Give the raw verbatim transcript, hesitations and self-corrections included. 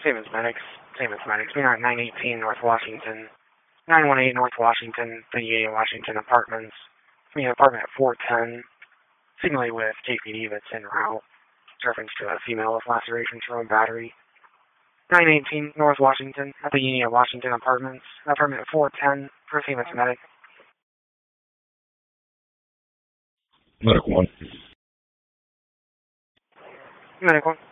Siemens Medics. Siemens Medics. We are at nine eighteen North Washington. nine one eight North Washington, Pennsylvania, Washington Apartments. We have apartment four ten. Seemingly with K P D that's en route. It's reference to a female with lacerations from a battery. nine eighteen North Washington, at the Union Washington Apartments. Apartment four ten for Siemens Medic. Medic one. Medic one.